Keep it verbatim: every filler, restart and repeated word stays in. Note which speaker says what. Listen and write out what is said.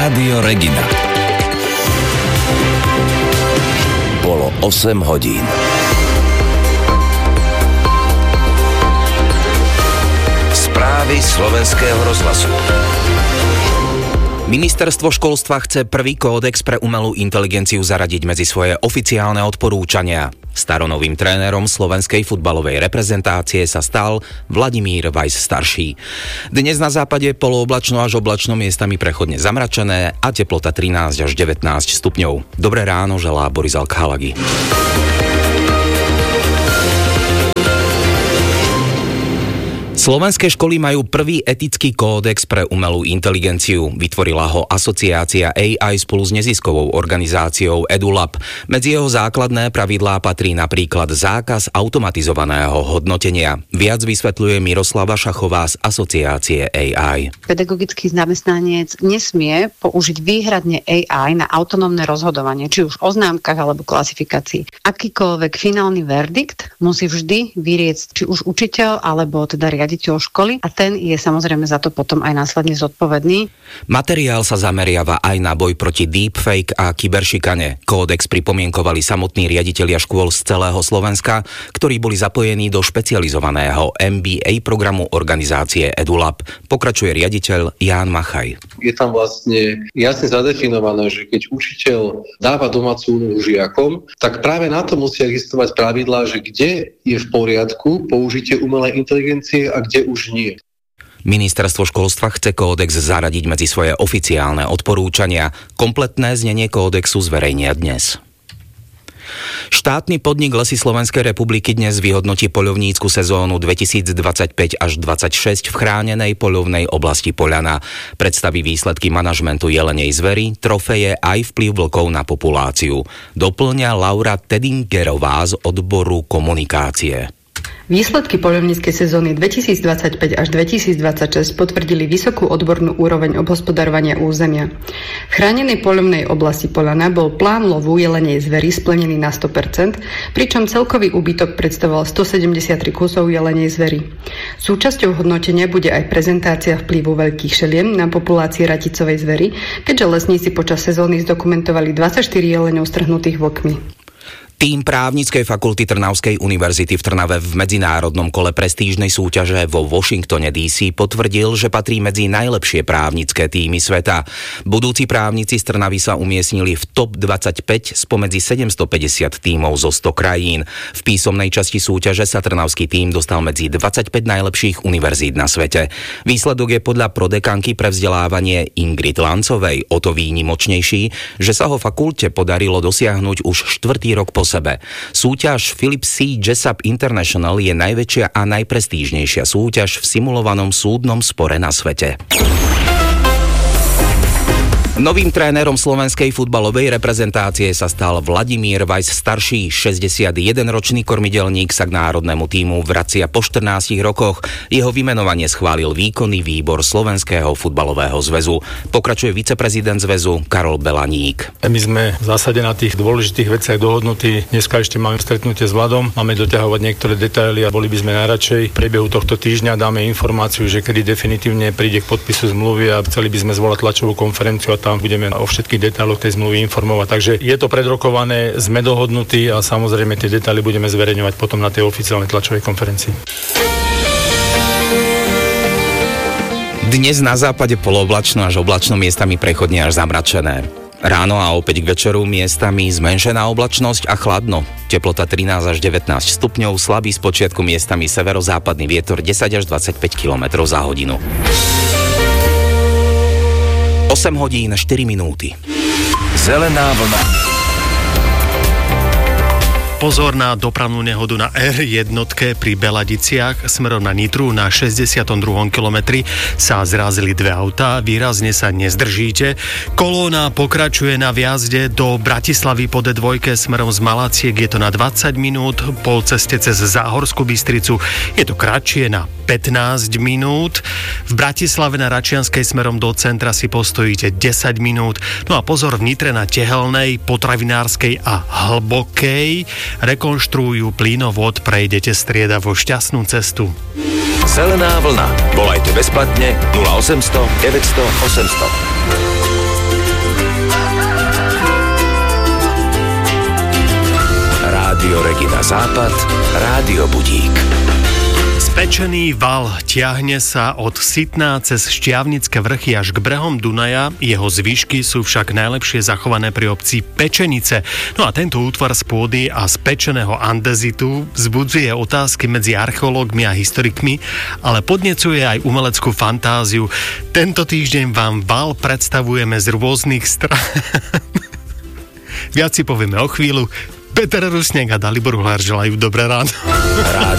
Speaker 1: Rádio Regina. Bolo osem hodín. Správy slovenského rozhlasu.
Speaker 2: Ministerstvo školstva chce prvý kódex pre umelú inteligenciu zaradiť medzi svoje oficiálne odporúčania. Staronovým trénerom slovenskej futbalovej reprezentácie sa stal Vladimír Weiss starší. Dnes na západe polooblačno až oblačno, miestami prechodne zamračené a teplota trinásť až devätnásť stupňov. Dobré ráno želá Boris Alkhalagi. Slovenské školy majú prvý etický kódex pre umelú inteligenciu. Vytvorila ho asociácia á í spolu s neziskovou organizáciou EduLab. Medzi jeho základné pravidlá patrí napríklad zákaz automatizovaného hodnotenia. Viac vysvetľuje Miroslava Šachová z asociácie á í.
Speaker 3: Pedagogický zamestnanec nesmie použiť výhradne á í na autonómne rozhodovanie, či už o známkach alebo klasifikácii. Akýkoľvek finálny verdikt musí vždy vyriecť či už učiteľ alebo teda riaditeľ školy a ten je samozrejme za to potom aj následne zodpovedný.
Speaker 2: Materiál sa zameriava aj na boj proti deepfake a kyberšikane. Kódex pripomienkovali samotní riaditelia škôl z celého Slovenska, ktorí boli zapojení do špecializovaného em bé á programu organizácie EduLab. Pokračuje riaditeľ Ján Machaj.
Speaker 4: Je tam vlastne jasne zadefinované, že keď učiteľ dáva domácu úlohu žiakom, tak práve na to musia existovať pravidlá, že kde je v poriadku použitie umelej inteligencie a kde už nie.
Speaker 2: Ministerstvo školstva chce kódex zaradiť medzi svoje oficiálne odporúčania. Kompletné znenie kódexu zverejnia dnes. Štátny podnik Lesy Slovenskej republiky dnes vyhodnotí poľovnícku sezónu dvetisícdvadsaťpäť až dvadsaťšesť v chránenej poľovnej oblasti Poľana. Predstaví výsledky manažmentu jelenej zvery, trofeje aj vplyv vlkov na populáciu. Doplňa Laura Tedingerová z odboru komunikácie.
Speaker 5: Výsledky poľovníckej sezóny dvetisícdvadsaťpäť až dvetisícdvadsaťšesť potvrdili vysokú odbornú úroveň obhospodarovania územia. V chránenej poľovnej oblasti Poľana bol plán lovu jelenej zvery splnený na sto percent, pričom celkový úbytok predstavoval stosedemdesiattri kusov jelenej zvery. Súčasťou hodnotenia bude aj prezentácia vplyvu veľkých šeliem na populácii raticovej zvery, keďže lesníci počas sezóny zdokumentovali dvadsaťštyri jeleňov strhnutých vlkmi.
Speaker 2: Tým právnickej fakulty Trnavskej univerzity v Trnave v medzinárodnom kole prestížnej súťaže vo Washingtone dé cé potvrdil, že patrí medzi najlepšie právnické tímy sveta. Budúci právnici z Trnavy sa umiestnili v top dvadsaťpäť spomedzi sedemstopäťdesiat tímov zo sto krajín. V písomnej časti súťaže sa trnavský tím dostal medzi dvadsaťpäť najlepších univerzít na svete. Výsledok je podľa prodekanky pre vzdelávanie Ingrid Lancovej o to výnimočnejší, že sa ho fakulte podarilo dosiahnuť už štvrtý rok po sebe. Súťaž Philip C. Jessup International je najväčšia a najprestížnejšia súťaž v simulovanom súdnom spore na svete. Novým trénerom slovenskej futbalovej reprezentácie sa stal Vladimír Weiss starší. šesťdesiatjedenročný kormidelník sa k národnému tímu vracia po štrnástich rokoch. Jeho vymenovanie schválil výkonný výbor Slovenského futbalového zväzu. Pokračuje viceprezident zväzu Karol Belaník.
Speaker 6: My sme v zásade na tých dôležitých veciach dohodnutí. Dneska ešte máme stretnutie s Vladom, máme doťahovať niektoré detaily a boli by sme najradšej. V priebehu tohto týždňa dáme informáciu, že kedy definitívne príde k podpisu zmluvy a chceli by sme zvolať tlačovú konferenciu a tam budeme o všetkých detailoch tej zmluvy informovať. Takže je to predrokované, sme dohodnutí a samozrejme tie detaily budeme zverejňovať potom na tej oficiálnej tlačovej konferencii.
Speaker 2: Dnes na západe polooblačno až oblačno, miestami prechodne až zamračené. Ráno a opäť k večeru miestami zmenšená oblačnosť a chladno. Teplota trinásť až devätnásť stupňov, slabý spočiatku miestami severozápadný vietor desať až dvadsaťpäť kilometrov za hodinu. osem hodín štyri minúty.
Speaker 1: Zelená vlna.
Speaker 7: Pozor na dopravnú nehodu na er jedna pri Beladiciach smerom na Nitru na šesťdesiatom druhom kilometri sa zrazili dve autá, výrazne sa nezdržíte. Kolóna pokračuje na viazde do Bratislavy po dé dva smerom z Malaciek, je to na dvadsať minút, po ceste cez Záhorskú Bystricu je to kratšie na pätnásť minút. V Bratislave na Račianskej smerom do centra si postojíte desať minút. No a pozor, v Nitre na Tehelnej, Potravinárskej a Hlbokej rekonštruujú plynovod, prejdete striedavo šťastnú cestu.
Speaker 1: Zelená vlna. Volajte bezplatne nula osemsto deväťsto osemsto. Rádio Regina Západ, Rádio Budík.
Speaker 7: Spečený val ťahne sa od Sitná cez Štiavnické vrchy až k brehom Dunaja, jeho zvyšky sú však najlepšie zachované pri obci Pečenice. No a tento útvar z pôdy a z pečeného andezitu vzbudzuje otázky medzi archeológmi a historikmi, ale podnecuje aj umeleckú fantáziu. Tento týždeň vám val predstavujeme z rôznych strán. Viac si povieme o chvíľu. Peter Rusňák a Dalibor Hullár želajú dobré ráno.